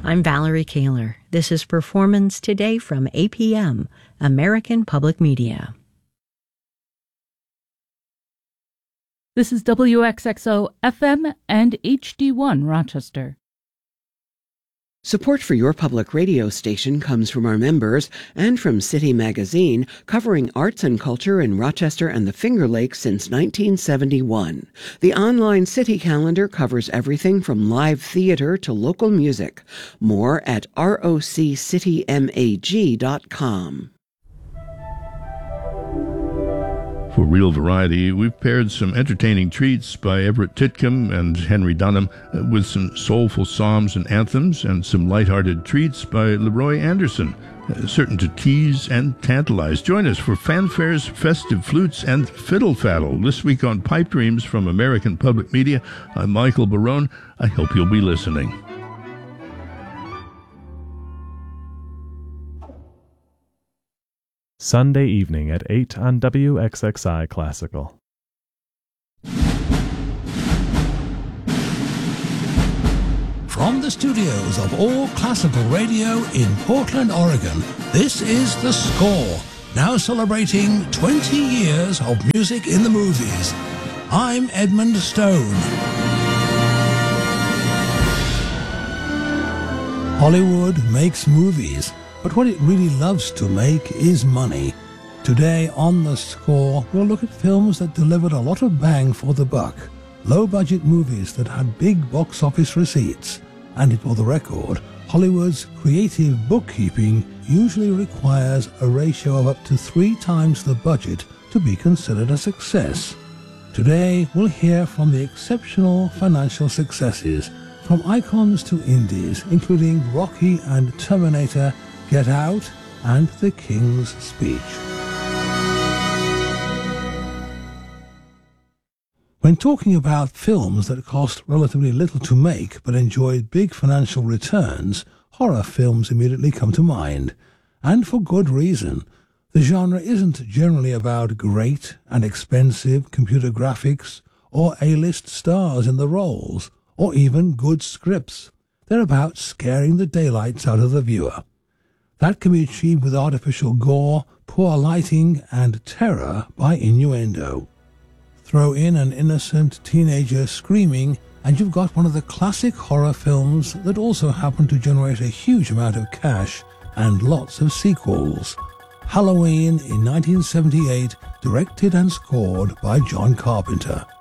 I'm Valerie Kaler. This is Performance Today from APM, American Public Media. This is WXXO FM and HD1 Rochester. Support for your public radio station comes from our members and from City Magazine, covering arts and culture in Rochester and the Finger Lakes since 1971. The online City calendar covers everything from live theater to local music. More at roccitymag.com. For Real Variety, we've paired some entertaining treats by Everett Titcomb and Henry Dunham with some soulful psalms and anthems and some lighthearted treats by Leroy Anderson, certain to tease and tantalize. Join us for fanfares, festive flutes, and fiddle faddle this week on Pipe Dreams from American Public Media. I'm Michael Barone. I hope you'll be listening. Sunday evening at 8 on WXXI Classical. From the studios of All Classical Radio in Portland, Oregon, this is The Score, now celebrating 20 years of music in the movies. I'm Edmund Stone. Hollywood makes movies, but what it really loves to make is money. Today on The Score, we'll look at films that delivered a lot of bang for the buck, low-budget movies that had big box office receipts. And for the record, Hollywood's creative bookkeeping usually requires a ratio of up to 3 times the budget to be considered a success. Today, we'll hear from the exceptional financial successes, from icons to indies, including Rocky and Terminator, Get Out, and The King's Speech. When talking about films that cost relatively little to make but enjoyed big financial returns, horror films immediately come to mind. And for good reason. The genre isn't generally about great and expensive computer graphics or A-list stars in the roles, or even good scripts. They're about scaring the daylights out of the viewer. That can be achieved with artificial gore, poor lighting, and terror by innuendo. Throw in an innocent teenager screaming, and you've got one of the classic horror films that also happen to generate a huge amount of cash and lots of sequels. Halloween in 1978, directed and scored by John Carpenter.